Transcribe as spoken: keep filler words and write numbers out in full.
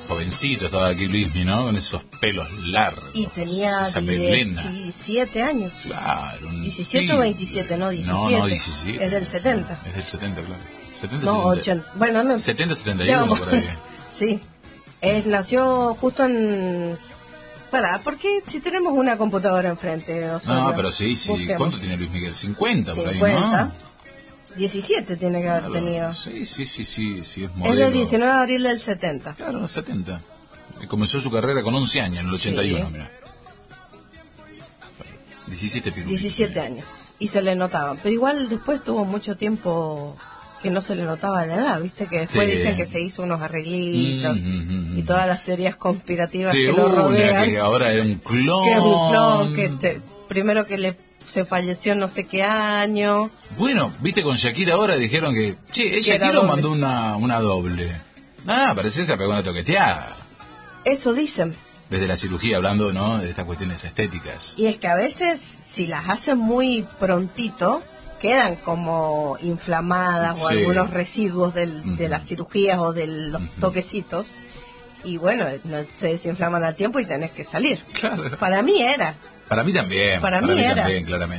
jovencito estaba aquí Luismi, ¿no? Con esos pelos largos. Y tenía esa melena. diecisiete años. Claro. Un diecisiete o veintisiete, no, diecisiete. No, no, diecisiete. Es del setenta. Es del setenta, claro. setenta, No, setenta. ochenta. Bueno, no. setenta, setenta y uno por ahí. Sí. Él nació justo en... Pará, ¿por qué si tenemos una computadora enfrente? O sea, No, pero sí, sí. busquemos. ¿Cuánto tiene Luis Miguel? cincuenta por ahí, cincuenta. ¿no? diecisiete tiene que haber Claro. tenido. Sí, sí, sí, sí, sí, es Es modelo. del diecinueve de abril del setenta. Claro, setenta. Y comenzó su carrera con once años, en el ochenta y uno, Sí. mira. diecisiete pirulitos. diecisiete años. Y se le notaba. Pero igual después tuvo mucho tiempo que no se le notaba la edad, ¿viste? Que después Sí. dicen que se hizo unos arreglitos. Mm, mm, mm, y todas las teorías conspirativas de que lo una, rodean. que ahora es un clon. Que es un clon, que te- primero que le se falleció no sé qué año. Bueno, viste, con Shakira ahora dijeron que, che, Que ella era Shakira doble. mandó una, una doble. Ah, parece que se pegó una toqueteada. Eso dicen. Desde la cirugía, hablando, ¿no? De estas cuestiones estéticas. Y es que a veces, si las hacen muy prontito, quedan como inflamadas o Sí. algunos residuos del, Ujú. de las cirugías o de los Ujú. toquecitos. Y bueno, no, se desinflaman a tiempo y tenés que salir. Claro. Para mí era. Para mí también. Para mí era. también, claramente.